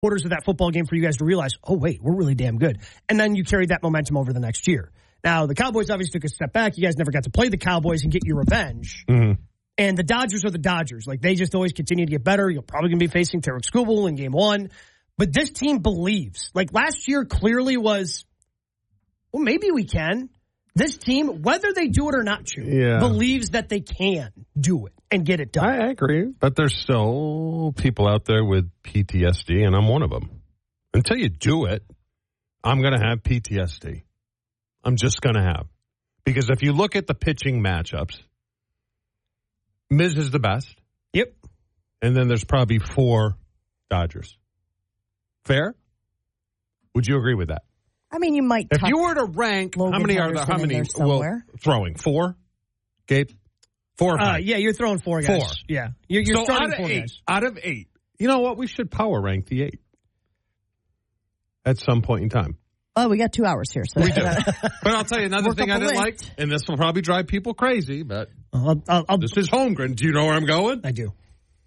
quarters of that football game for you guys to realize, oh, wait, we're really damn good. And then you carried that momentum over the next year. Now, the Cowboys obviously took a step back. You guys never got to play the Cowboys and get your revenge. Mm-hmm. And the Dodgers are the Dodgers. Like, they just always continue to get better. You're probably going to be facing Tarek Skubal in game one. But this team believes. Like, last year clearly was, well, maybe we can. This team, whether they do it or not, believes that they can do it and get it done. I agree. But there's still people out there with PTSD, and I'm one of them. Until you do it, I'm going to have PTSD. I'm just going to have. Because if you look at the pitching matchups, Miz is the best. Yep. And then there's probably 4 Dodgers. Fair? Would you agree with that? I mean, you might. If you were to rank, Logan how many are there? How many? Well, throwing 4. Gabe, 4 or 5? Yeah, you're throwing 4 guys. 4. Yeah, you're so starting out of 4 8, guys. Out of 8, you know what? We should power rank the 8 at some point in time. Oh, we got 2 hours here. So we do. But I'll tell you another thing I didn't like, and this will probably drive people crazy, but this is Holmgren. Do you know where I'm going? I do.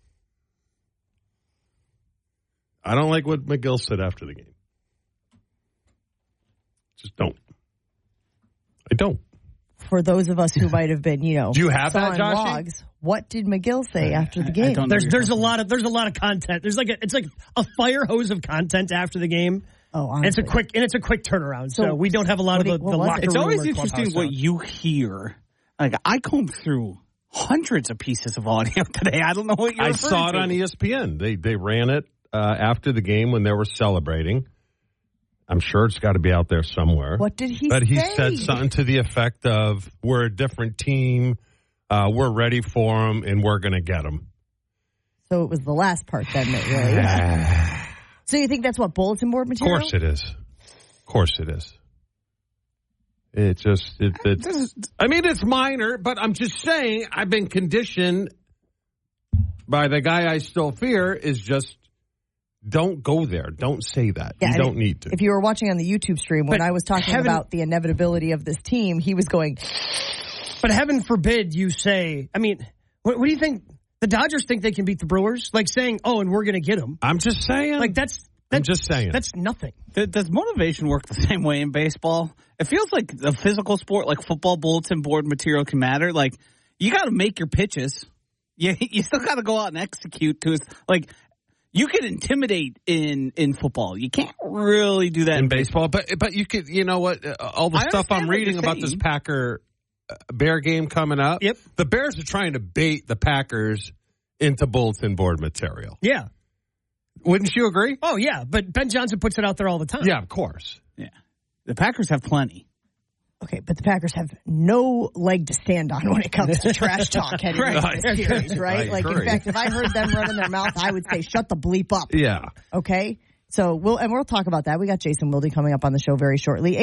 I don't like what McGill said after the game. Just don't. I don't. For those of us who might have been, do you have that, Josh? Logs, what did McGill say after the game? There's a lot of content. There's it's like a fire hose of content after the game. Oh, honestly. It's a quick turnaround. So we don't have a lot of the locker room. It's always interesting what you hear. Like, I combed through hundreds of pieces of audio today. I don't know what you're referring to. I saw it on ESPN. They ran it after the game when they were celebrating. I'm sure it's got to be out there somewhere. What did he say? But he said something to the effect of, we're a different team, we're ready for them, and we're going to get them. So it was the last part then that really... So you think that's what, bulletin board material? Of course it is. Of course it is. It just, I mean, it's minor, but I'm just saying I've been conditioned by the guy I still fear is just, don't go there. Don't say that. Yeah, you don't need to. If you were watching on the YouTube stream, when I was talking about the inevitability of this team, he was going... But heaven forbid you say, I mean, what do you think? The Dodgers think they can beat the Brewers? Like saying, oh, and we're going to get them. I'm just saying. Like I'm just saying. That's nothing. Does motivation work the same way in baseball? It feels like a physical sport, like football bulletin board material can matter. Like, you got to make your pitches. You still got to go out and execute to like. You can intimidate in football. You can't really do that in baseball. But you could, you know what? All the stuff I'm reading about this Packer-Bear game coming up. Yep. The Bears are trying to bait the Packers into bulletin board material. Yeah. Wouldn't you agree? Oh, yeah. But Ben Johnson puts it out there all the time. Yeah, of course. Yeah. The Packers have plenty. Okay, but the Packers have no leg to stand on when it comes to trash talk heading into this series, right? Like, in fact, if I heard them running their mouth, I would say, shut the bleep up. Yeah. Okay? So we'll talk about that. We got Jason Wilde coming up on the show very shortly.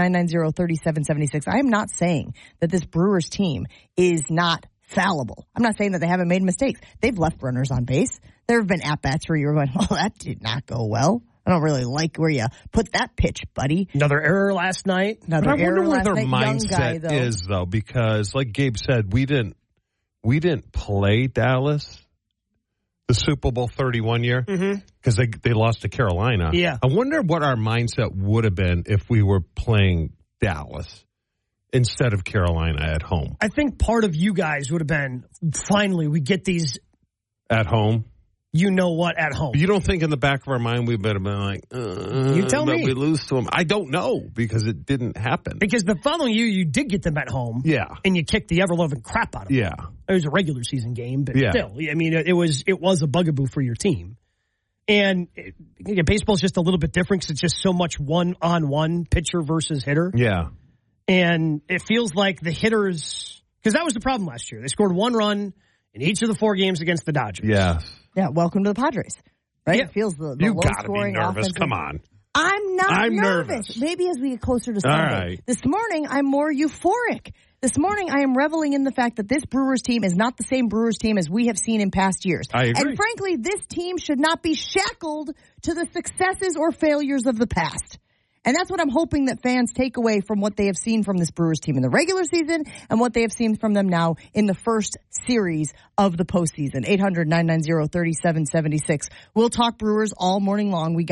800-990-3776. I am not saying that this Brewers team is not fallible. I'm not saying that they haven't made mistakes. They've left runners on base. There have been at-bats where you're going, oh, that did not go well. I don't really like where you put that pitch, buddy. Another error last night. I wonder where their mindset is, though, because like Gabe said, we didn't play Dallas the Super Bowl 31 year because they lost to Carolina. Yeah. I wonder what our mindset would have been if we were playing Dallas instead of Carolina at home. I think part of you guys would have been, finally, we get these at home. You know what at home. You don't think in the back of our mind we better have been like, you tell me. We lose to them. I don't know because it didn't happen. Because the following year, you did get them at home. Yeah. And you kicked the ever-loving crap out of them. Yeah. It was a regular season game, but still. I mean, it was a bugaboo for your team. And baseball's just a little bit different because it's just so much one-on-one pitcher versus hitter. Yeah. And it feels like the hitters, because that was the problem last year. They scored 1 run in each of the 4 games against the Dodgers. Yes. Yeah, welcome to the Padres. Right? Yeah. It feels the you low scoring be nervous. offensive. Come on. I'm nervous. Maybe as we get closer to Sunday. Right. This morning, I'm more euphoric. This morning, I am reveling in the fact that this Brewers team is not the same Brewers team as we have seen in past years. I agree. And frankly, this team should not be shackled to the successes or failures of the past. And that's what I'm hoping that fans take away from what they have seen from this Brewers team in the regular season and what they have seen from them now in the first series of the postseason. 800-990-3776. We'll talk Brewers all morning long. We got